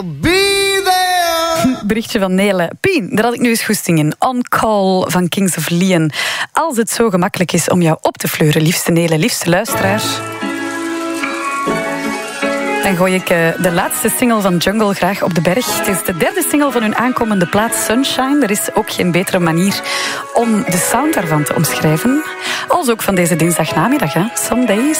Berichtje van Nele. Pien, daar had ik nu eens goesting in. On Call van Kings of Leon. Als het zo gemakkelijk is om jou op te fleuren, liefste Nele, liefste luisteraar, dan gooi ik de laatste single van Jungle graag op de berg. Het is de derde single van hun aankomende plaat Sunshine. Er is ook geen betere manier om de sound daarvan te omschrijven. Als ook van deze dinsdagnamiddag, hè? Some days